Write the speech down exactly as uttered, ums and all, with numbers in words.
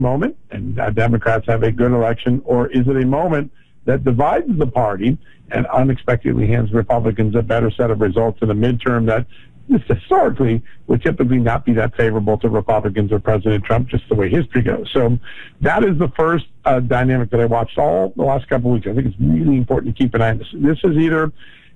moment and uh, Democrats have a good election, or is it a moment that divides the party and unexpectedly hands Republicans a better set of results in a midterm that historically would typically not be that favorable to Republicans or President Trump, just the way history goes. So that is the first uh, dynamic that I watched all the last couple of weeks. I think it's really important to keep an eye on this. This is either